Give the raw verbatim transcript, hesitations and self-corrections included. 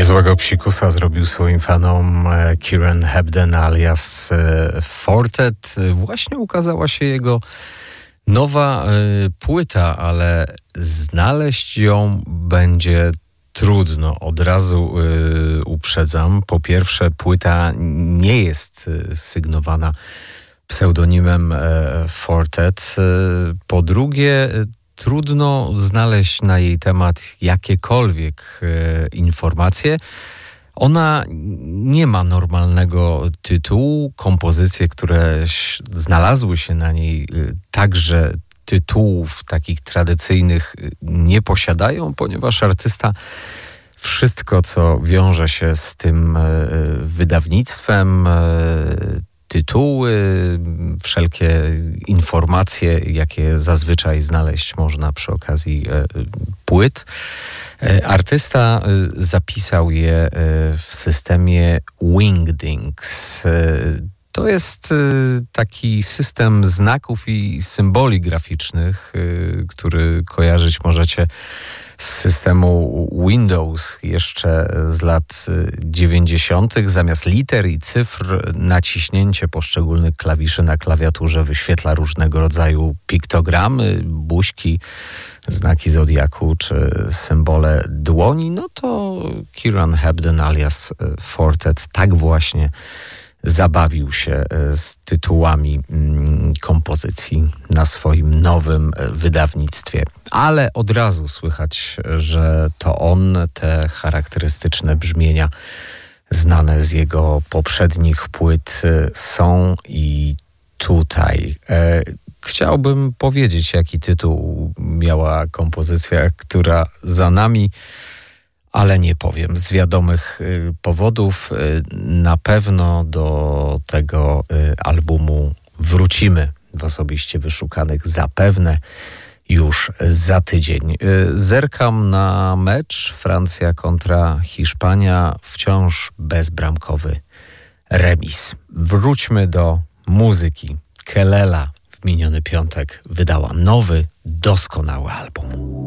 Niezłego psikusa zrobił swoim fanom Kieran Hebden alias Fortet. Właśnie ukazała się jego nowa płyta, ale znaleźć ją będzie trudno. Od razu uprzedzam. Po pierwsze, płyta nie jest sygnowana pseudonimem Fortet. Po drugie, trudno znaleźć na jej temat jakiekolwiek e, informacje. Ona nie ma normalnego tytułu. Kompozycje, które znalazły się na niej, e, także tytułów takich tradycyjnych nie posiadają, ponieważ artysta wszystko, co wiąże się z tym e, wydawnictwem, e, tytuły, wszelkie informacje, jakie zazwyczaj znaleźć można przy okazji e, płyt. E, artysta e, zapisał je e, w systemie Wingdings. E, to jest e, taki system znaków i symboli graficznych, e, który kojarzyć możecie z systemu Windows jeszcze z lat dziewięćdziesiątych. Zamiast liter i cyfr naciśnięcie poszczególnych klawiszy na klawiaturze wyświetla różnego rodzaju piktogramy, buźki, znaki zodiaku czy symbole dłoni. No to Kieran Hebden alias Fortet tak właśnie zabawił się z tytułami kompozycji na swoim nowym wydawnictwie. Ale od razu słychać, że to on, te charakterystyczne brzmienia znane z jego poprzednich płyt są i tutaj. Chciałbym powiedzieć, jaki tytuł miała kompozycja, która za nami, ale nie powiem. Z wiadomych y, powodów y, na pewno do tego y, albumu wrócimy w Osobiście Wyszukanych zapewne już za tydzień. Y, zerkam na mecz Francja kontra Hiszpania, wciąż bezbramkowy remis. Wróćmy do muzyki. Kelela w miniony piątek wydała nowy, doskonały album.